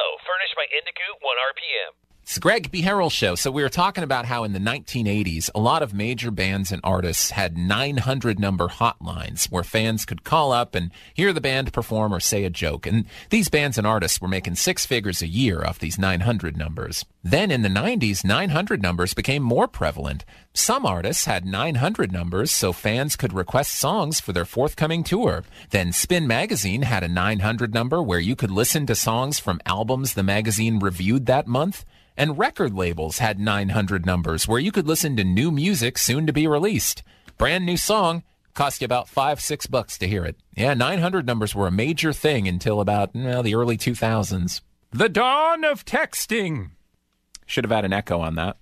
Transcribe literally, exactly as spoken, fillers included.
Hello, furnished by Indigoot, one R P M. It's the Greg B. Harrell Show. So we were talking about how in the nineteen eighties, a lot of major bands and artists had nine hundred number hotlines where fans could call up and hear the band perform or say a joke. And these bands and artists were making six figures a year off these nine hundred numbers. Then in the nineties, nine hundred numbers became more prevalent. Some artists had nine hundred numbers so fans could request songs for their forthcoming tour. Then Spin Magazine had a nine hundred number where you could listen to songs from albums the magazine reviewed that month. And record labels had nine hundred numbers where you could listen to new music soon to be released. Brand new song cost you about five, six bucks to hear it. Yeah, nine hundred numbers were a major thing until about well, the early two thousands. The dawn of texting. Should have had an echo on that.